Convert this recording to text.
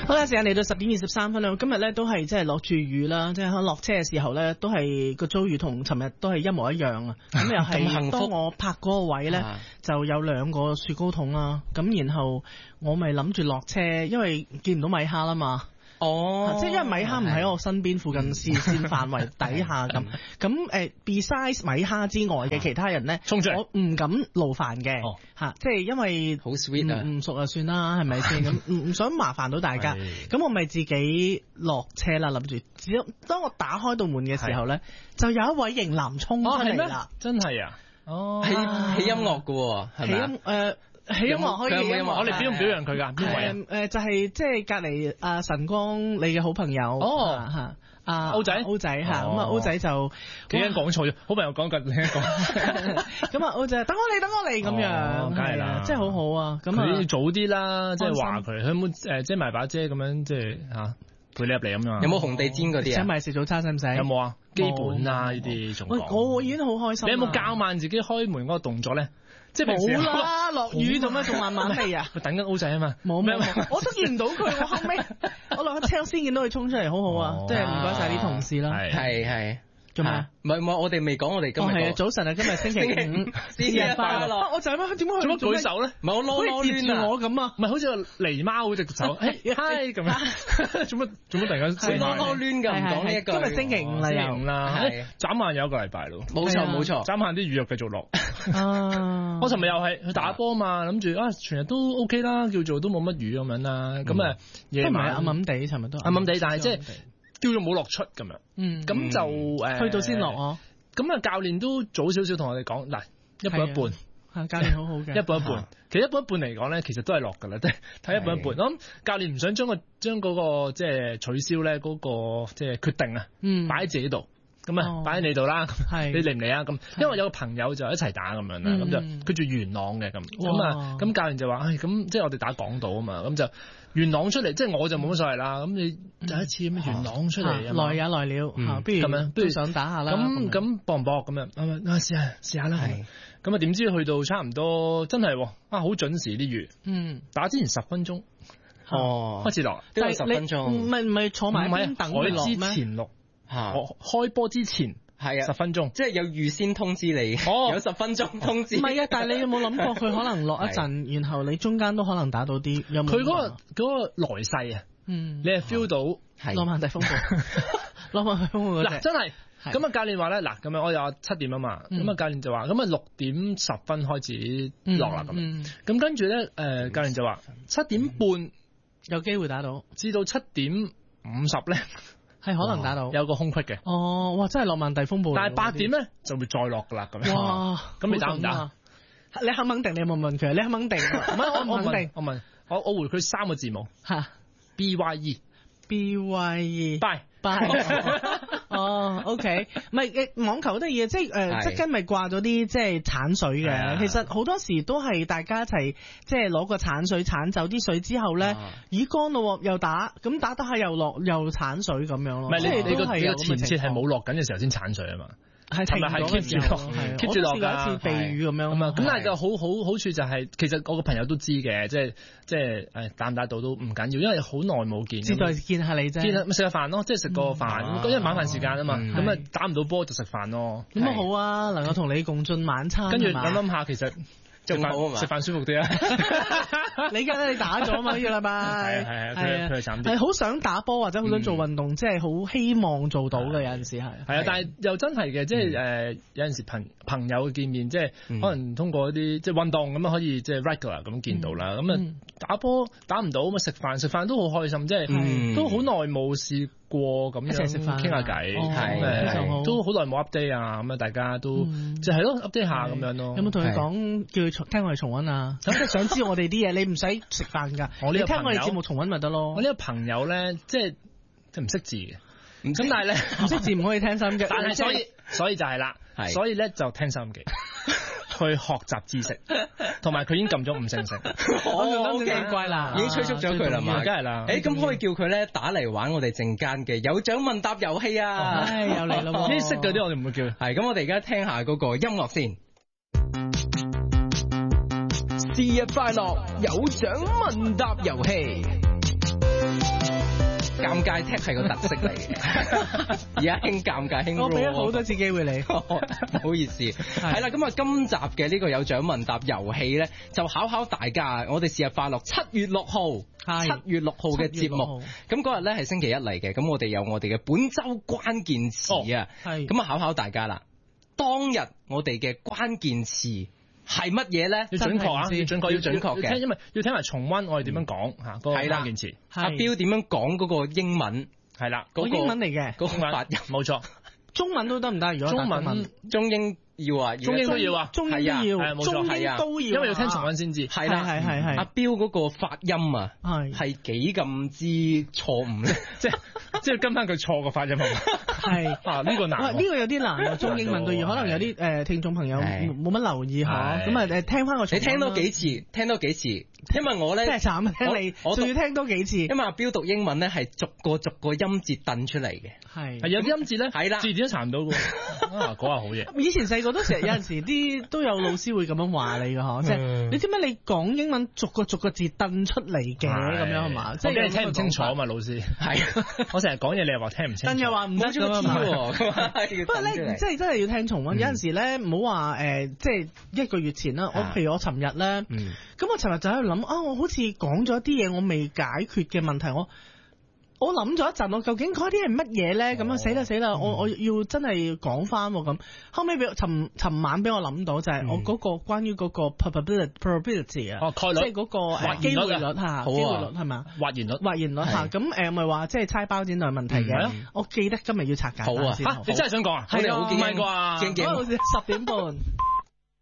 好啦，時間嚟到10:23啦。今日咧都係即係落住雨啦，即係落車嘅時候咧，都係個遭遇同尋日都係一模一樣啊。咁又係當我拍嗰個位咧，就有2個雪糕筒啦。咁然後我咪諗住落車，因為見唔到米哈啦嘛。即係因為米哈唔喺我身邊附近視線範圍底下咁besides 米哈之外嘅其他人咧，我唔敢勞煩嘅即係因為好 sweet 啊， 唔熟就算啦，係咪先？咁唔想麻煩到大家，咁我咪自己落車啦，諗住。當我打開道門嘅時候咧，就有一位型男衝出嚟啦， 真係啊！ 起音樂㗎喎，係咪？ 起音樂可以， 我哋表唔表揚佢㗎？邊位啊？ 就係即係隔離晨光你嘅好朋友歐仔嚇，咁歐仔就幾人講錯咗，好朋友講緊另一個， 咁歐仔等我嚟咁樣， 梗係啦， 真係好好啊！咁佢要早啲啦，即係話佢有冇遮埋把遮咁樣，即係嚇陪你入嚟咁樣。 有冇紅地氈嗰啲啊？ 請埋食早餐使唔使？ 有冇啊？基本啊呢啲仲講。 我已經好開心。 你有冇教慢自己開門嗰個動作咧？即係冇啦，落雨做咩仲慢慢嚟啊？ 佢等緊歐仔啊嘛。 冇咩，我都見唔到佢。我後尾我落咗車先見到佢衝出嚟，好好啊！即係唔該晒啲同事啦。 係。 做咩？ 唔係我哋未講，我哋今日係早晨啊！今日星期5， 節日快樂！ 我就係咩？點解做乜舉手咧？ 唔係我攞接住我咁啊？ 唔係好似個狸貓嗰隻手，嗨咁樣。做乜突然間攞亂㗎？唔講呢一句。 今日星期5啦， 又啦，眨眼有一個禮拜咯。 冇錯， 眨眼啲雨又繼續落。我尋日又係去打波嘛，諗住全日都 OK 啦，叫做都冇乜雨咁樣啦。咁夜晚暗暗地，尋日都暗暗地，但係即係叫做冇落出咁樣。咁就去到先落哦。 咁教練都早少少同我哋講，嗱，一半一半。 教練好好嘅， 一半一半。其實一半一半嚟講咧，其實都係落㗎啦，即係睇一半一半。我諗教練唔想將嗰個即係取消咧嗰個即係決定啊，擺喺自己度。咁啊，擺喺你度啦，你嚟唔嚟啊？咁，因為有個朋友就一齊打咁樣啦，咁就佢住元朗嘅咁教練就話，咁即係我哋打港島啊嘛，咁就元朗出嚟，即係我就冇乜所謂啦。咁你第一次咁元朗出嚟， 來也來了，不如咁樣，不如想打下啦。 咁搏唔搏咁樣？試下啦。咁啊，點知去到差唔多，真係好準時啲雨。打之前10分鐘，開始落， 都有10分鐘。 唔係坐埋一邊等佢落咩？ 之前落。我開波之前係啊 10分鐘， 即係有預先通知你，有10分鐘通知。 唔係啊，但係你有冇諗過佢可能落一陣，然後你中間都可能打到啲？有冇？ 佢嗰個來勢啊，你係 feel 到諾曼第風暴，諾曼第風暴嗱真係咁啊！教練話咧，嗱咁樣我有7點啊嘛，咁啊教練就話咁啊6點10分開始落啦咁跟住咧教練就話7點半有機會打到， 至到7點50咧。 係可能打到有個空隙嘅。 哇！真係諾曼第風暴。 但係8點咧就會再落㗎啦咁樣。 哇！ 咁你打唔打？ 你肯唔肯定？你有冇問佢？你肯唔肯定？唔係我唔肯定。 我回佢3個字母。BYE。Bye。 OK， 唔係網球都係嘢，即係側跟咪掛咗啲即係鏟水嘅。其實好多時都係大家一齊即係攞個鏟水鏟走啲水之後咧，已乾咯，又打，咁打得下又落又鏟水咁樣咯。 唔係你個前設係冇落緊嘅時候先鏟水啊嘛。係咪 keep 住落？keep 住落㗎。 一次避雨咁樣咁但係就好處就係，其實我個朋友都知嘅，即係打唔打到都唔緊要，因為好耐冇見。 只係見下你啫。 食下飯咯，即係食個飯，因為晚飯時間啊嘛，咁啊打唔到波就食飯咯。 咁啊好啊，能夠同你共進晚餐。 跟住諗下，其實食飯舒服啲啊！ 你你打咗嘛呢個禮拜？ 佢係慘啲。 係好想打波或者好想做運動，即係好希望做到嘅有陣時係。 係啊，但係又真係嘅，即係有陣時朋友見面，即係可能通過一啲即係運動咁樣可以即係 regular 咁見到啦。咁啊打波打唔到咁啊食飯都好開心，即係都好耐冇試過咁樣傾下偈，都好耐冇 update 啊，咁啊大家都即係咯 update 下咁樣咯。 有冇同佢講叫佢聽我哋重溫啊？咁即係想知我哋啲嘢，你唔使食飯㗎，你聽我哋節目重溫咪得咯。 我呢個朋友咧，即係唔識字嘅，咁但係咧唔識字唔可以聽心機， 但係所以就係啦，所以咧就聽心機。去學習知識，同埋佢已經撳咗5星星， 好奇怪啦， 已經催促咗佢啦嘛， 梗係啦。 咁可以叫佢咧打嚟玩我哋陣間嘅有獎問答遊戲啊！ 又嚟啦， 呢識嗰啲我哋唔會叫。 係咁，我哋而家聽下嗰個音樂先。生日快樂，有獎問答遊戲。 尷尬踢係個特色嚟嘅，而家興尷尬興。 我俾咗好多次機會你， 唔好意思。係啦，咁啊，今集嘅呢個有獎問答遊戲咧，就考大家。我哋生日快樂，7月6號，7月6號嘅節目。咁嗰日咧係星期一嚟嘅，咁我哋有我哋嘅本周關鍵詞啊。係。咁啊，考大家啦。當日我哋嘅關鍵詞係乜嘢咧？要準確啊！要準確嘅，因為要聽埋重溫我哋點樣講嚇嗰個關鍵詞。阿標點樣講嗰個英文？係啦，嗰個英文嚟嘅， 嗰個發音冇錯。中文都得唔得？如果中文、中英要啊，中英都要啊，中英都要，冇錯係啊，都要，因為要聽重溫先知。係啦，係。阿標嗰個發音啊，係幾咁之錯誤咧？即係跟翻佢錯個發音係嘛？係啊，呢個難。呢個有啲難啊，中英文都要，可能有啲聽眾朋友冇乜留意嚇。咁啊聽翻個，你聽多幾次，因為我咧真係慘，聽你我仲要聽多幾次，因為阿標讀英文咧係逐個音節掟出嚟嘅，係有啲音節咧係啦，字典都查唔到嘅。啊，講下好嘢。以前細個都成日有陣時都有老師會咁樣話你嘅嗬，即係你點解你講英文逐個字掟出嚟嘅咁樣係嘛？即係你聽唔清楚啊嘛，老師。係，我成日講嘢你又話聽唔清楚。但又話唔得咁啊嘛。不過咧，即係真係要聽重溫。有陣時咧，唔好話即係1個月前啦。譬如我尋日咧，咁我尋日就喺度諗啊，我好似講咗啲嘢我未解決嘅問題，我諗咗一陣，我究竟嗰啲係乜嘢咧？咁啊死啦！我要真係講翻咁。後尾俾尋晚俾我諗到就係我嗰個關於嗰個 probability 啊，概率，即係嗰個機會率嚇，機會率係嘛？或然率嚇。咁咪話即係猜包剪袋問題嘅。我記得今日要拆解。好啊！你真係想講啊？係啊，唔係啩？驚10點半。